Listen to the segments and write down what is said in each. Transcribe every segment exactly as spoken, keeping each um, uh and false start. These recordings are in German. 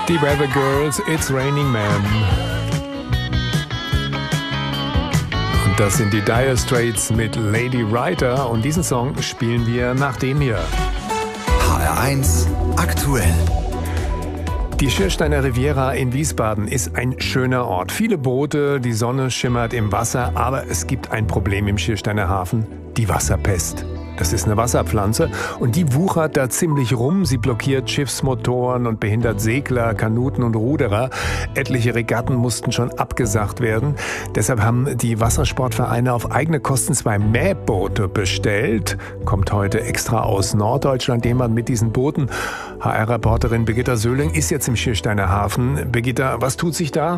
Die Weather Girls, It's Raining Men. Und das sind die Dire Straits mit Lady Writer. Und diesen Song spielen wir nach dem hier. H R eins aktuell. Die Schiersteiner Riviera in Wiesbaden ist ein schöner Ort. Viele Boote, die Sonne schimmert im Wasser, aber es gibt ein Problem im Schiersteiner Hafen, die Wasserpest. Das ist eine Wasserpflanze und die wuchert da ziemlich rum. Sie blockiert Schiffsmotoren und behindert Segler, Kanuten und Ruderer. Etliche Regatten mussten schon abgesagt werden. Deshalb haben die Wassersportvereine auf eigene Kosten zwei Mähboote bestellt. Kommt heute extra aus Norddeutschland jemand mit diesen Booten. H R-Reporterin Birgitta Söhling ist jetzt im Schiersteiner Hafen. Birgitta, was tut sich da?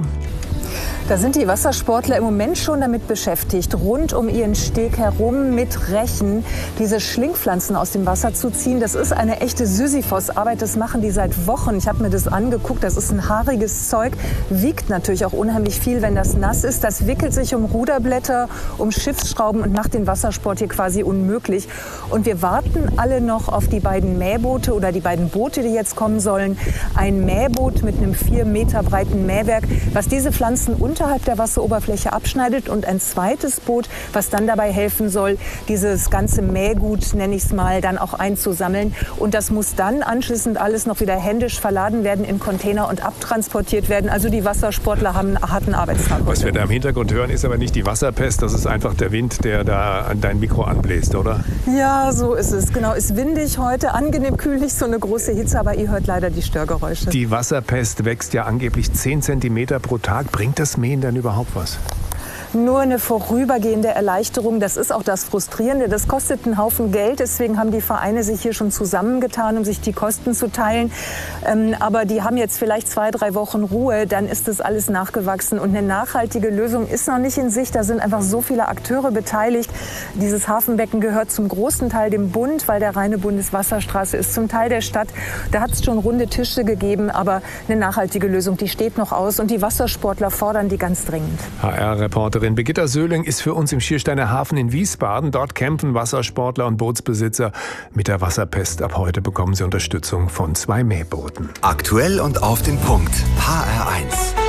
Da sind die Wassersportler im Moment schon damit beschäftigt, rund um ihren Steg herum mit Rechen diese Schlingpflanzen aus dem Wasser zu ziehen. Das ist eine echte Sisyphos-Arbeit, das machen die seit Wochen. Ich habe mir das angeguckt, das ist ein haariges Zeug, wiegt natürlich auch unheimlich viel, wenn das nass ist. Das wickelt sich um Ruderblätter, um Schiffsschrauben und macht den Wassersport hier quasi unmöglich. Und wir warten alle noch auf die beiden Mähboote oder die beiden Boote, die jetzt kommen sollen. Ein Mähboot mit einem vier Meter breiten Mähwerk, was diese Pflanzen unterhalb der Wasseroberfläche abschneidet, und ein zweites Boot, was dann dabei helfen soll, dieses ganze Mähgut, nenne ich es mal, dann auch einzusammeln. Und das muss dann anschließend alles noch wieder händisch verladen werden in Container und abtransportiert werden. Also die Wassersportler haben einen harten Arbeitstag. Was wir da im Hintergrund hören, ist aber nicht die Wasserpest, das ist einfach der Wind, der da an dein Mikro anbläst, oder? Ja, so ist es. Genau, ist windig heute, angenehm kühl, nicht so eine große Hitze, aber ihr hört leider die Störgeräusche. Die Wasserpest wächst ja angeblich zehn Zentimeter pro Tag. Bringt das Mähen denn überhaupt was? Nur eine vorübergehende Erleichterung. Das ist auch das Frustrierende. Das kostet einen Haufen Geld. Deswegen haben die Vereine sich hier schon zusammengetan, um sich die Kosten zu teilen. Ähm, aber die haben jetzt vielleicht zwei, drei Wochen Ruhe. Dann ist das alles nachgewachsen. Und eine nachhaltige Lösung ist noch nicht in Sicht. Da sind einfach so viele Akteure beteiligt. Dieses Hafenbecken gehört zum großen Teil dem Bund, weil der reine Bundeswasserstraße ist, zum Teil der Stadt. Da hat es schon runde Tische gegeben. Aber eine nachhaltige Lösung, die steht noch aus. Und die Wassersportler fordern die ganz dringend. H R-Reporterin Birgitta Söhling ist für uns im Schiersteiner Hafen in Wiesbaden. Dort kämpfen Wassersportler und Bootsbesitzer mit der Wasserpest. Ab heute bekommen sie Unterstützung von zwei Mähbooten. Aktuell und auf den Punkt. H R eins.